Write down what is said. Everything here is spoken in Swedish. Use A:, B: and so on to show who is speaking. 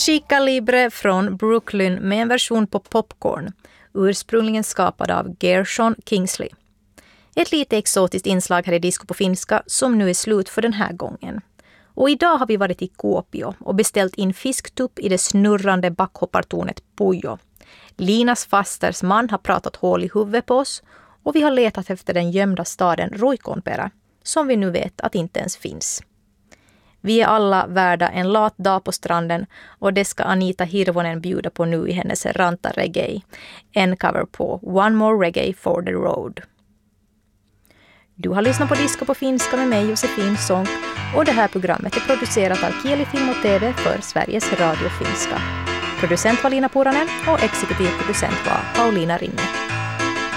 A: Chica Libre från Brooklyn med en version på Popcorn, ursprungligen skapad av Gershon Kingsley. Ett lite exotiskt inslag här i Disco på finska som nu är slut för den här gången. Och idag har vi varit i Kuopio och beställt in fisktupp i det snurrande backhoppartornet Pujo. Linas fasters man har pratat hål i huvudet på oss och vi har letat efter den gömda staden Ruikonperä, som vi nu vet att inte ens finns. Vi är alla värda en lat dag på stranden och det ska Anita Hirvonen bjuda på nu i hennes Ranta Reggae, en cover på One More Reggae for the Road. Du har lyssnat på Disco på finska med mig Josefin Sonck och det här programmet är producerat av Kieli Film och TV för Sveriges Radio Finska. Producent var Lina Puranen och exekutiv producent var Paulina Rinne.